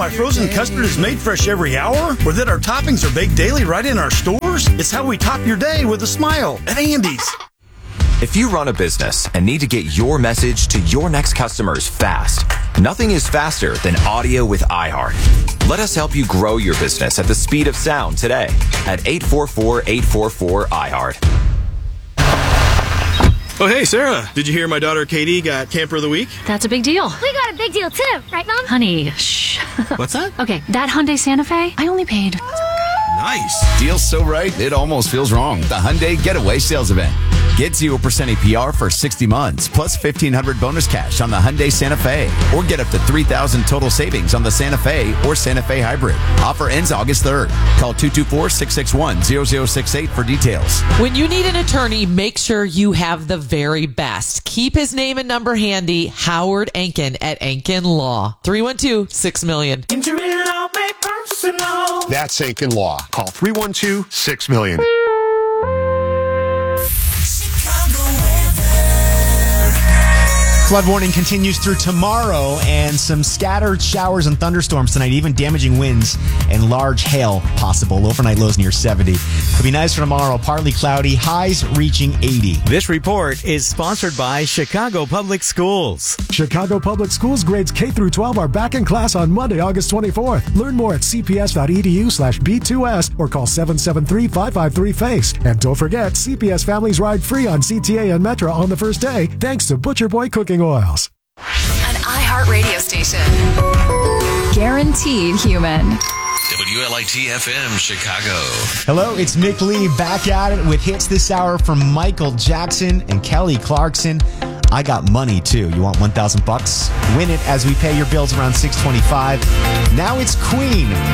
why frozen custard is made fresh every hour? Or that our toppings are baked daily right in our stores? It's how we top your day with a smile at Andy's. If you run a business and need to get your message to your next customers fast, nothing is faster than audio with iHeart. Let us help you grow your business at the speed of sound today at 844-844-iHeart. Oh, hey, Sarah. Did you hear my daughter Katie got Camper of the Week? That's a big deal. We got a big deal too, right, Mom? Honey, shh. What's that? Okay, that Hyundai Santa Fe, I only paid. Nice. Deal's so right, it almost feels wrong. The Hyundai Getaway Sales Event. Get 0% APR for 60 months, plus $1,500 bonus cash on the Hyundai Santa Fe. Or get up to $3,000 total savings on the Santa Fe or Santa Fe Hybrid. Offer ends August 3rd. Call 224-661-0068 for details. When you need an attorney, make sure you have the very best. Keep his name and number handy. Howard Ankin at Ankin Law. 312-6-million. That's Ankin Law. Call 312-6-million. Flood warning continues through tomorrow, and some scattered showers and thunderstorms tonight, even damaging winds and large hail possible. Overnight lows near 70. It'll be nice for tomorrow. Partly cloudy, highs reaching 80. This report is sponsored by Chicago Public Schools. Chicago Public Schools grades K through 12 are back in class on Monday, August 24th. Learn more at cps.edu/B2S or call 773-553-FACE. And don't forget, CPS families ride free on CTA and Metra on the first day, thanks to Butcher Boy Cooking Oils. An iHeart radio station. Guaranteed human. WLIT-FM, Chicago. Hello, it's Mick Lee back at it with hits this hour from Michael Jackson and Kelly Clarkson. I got money too. You want $1,000? Win it as we pay your bills around 6:25. Now it's Queen.